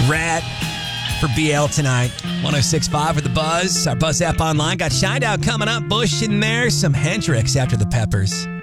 Rat for BL tonight. 106.5 for the Buzz. Our Buzz app online. Got Shinedown coming up. Bush in there. Some Hendrix after the Peppers.